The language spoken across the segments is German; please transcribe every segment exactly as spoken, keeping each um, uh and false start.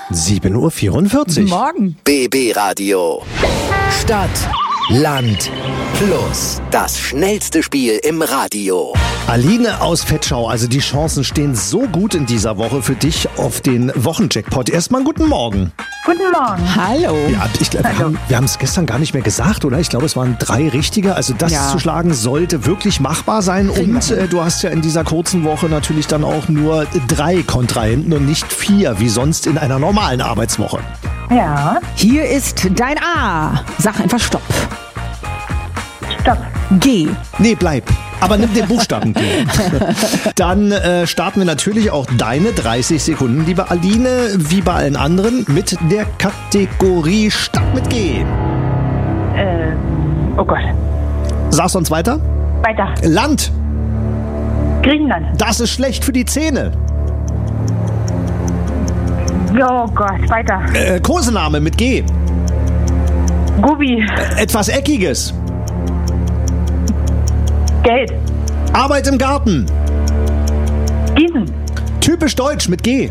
sieben Uhr vierundvierzig. Morgen. B B Radio. Stadt, Land, Plus. Das schnellste Spiel im Radio. Aline aus Vetschau, also die Chancen stehen so gut in dieser Woche für dich auf den Wochenjackpot. Erstmal guten Morgen. Guten Morgen. Hallo. Ja, ich, wir Hallo. haben, wir haben es gestern gar nicht mehr gesagt, oder? Ich glaube, es waren drei richtige. Also das Ja. zu schlagen sollte wirklich machbar sein. Kriegen Und wir hin. äh, du hast ja in dieser kurzen Woche natürlich dann auch nur drei Kontrahenten und nicht vier, wie sonst in einer normalen Arbeitswoche. Ja, Hier ist dein A. Sag einfach Stopp. stopp. G. Nee, bleib. Aber nimm den Buchstaben G. Dann äh, starten wir natürlich auch deine dreißig Sekunden, liebe Aline, wie bei allen anderen, mit der Kategorie Stadt mit G. Äh, oh Gott. Sagst du uns weiter? Weiter. Land. Griechenland. Das ist schlecht für die Zähne. Oh Gott. Weiter. Äh, Kosename mit G. Gubi. Etwas Eckiges. Geld. Arbeit im Garten. Gießen. Typisch deutsch mit G.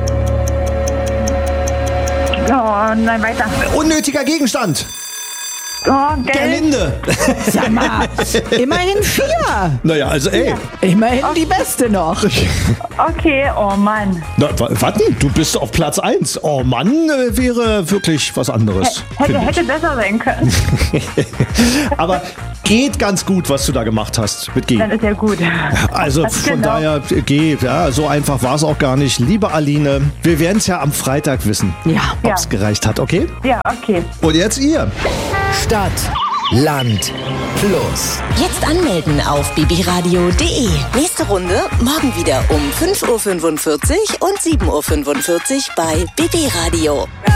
Oh nein, weiter. Unnötiger Gegenstand. Oh, Geld. Gerlinde. Sag mal, immerhin vier. Naja, also ey. Immerhin die beste noch. Okay, oh Mann. Na, wa- warte, du bist auf Platz eins. Oh Mann, äh, wäre wirklich was anderes. Hätte, find ich. hätte besser sein können. Aber geht ganz gut, was du da gemacht hast mit G. Dann ist ja gut. Also von Genau. daher, G, ja, so einfach war es auch gar nicht. Liebe Aline, wir werden es ja am Freitag wissen, Ja. ob es gereicht hat, okay? Ja, okay. Und jetzt ihr. Stadt, Land, Plus. Jetzt anmelden auf b b radio punkt d e. Nächste Runde morgen wieder um fünf Uhr fünfundvierzig und sieben Uhr fünfundvierzig bei B B Radio.